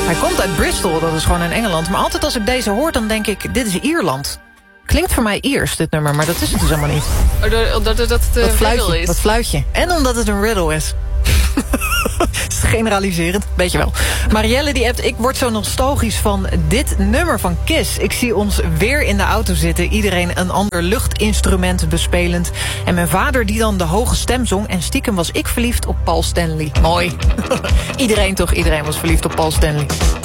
Hij komt uit Bristol, dat is gewoon in Engeland. Maar altijd als ik deze hoor, dan denk ik, dit is Ierland. Klinkt voor mij Iers, dit nummer, maar dat is het dus helemaal niet. Omdat het Dat fluitje, is. dat fluitje. En omdat het een riddle is. Is generaliserend, weet je wel. Marielle die appt, ik word zo nostalgisch van dit nummer van Kiss. Ik zie ons weer in de auto zitten. Iedereen een ander luchtinstrument bespelend. En mijn vader die dan de hoge stem zong. En stiekem was ik verliefd op Paul Stanley. Mooi. Iedereen was verliefd op Paul Stanley.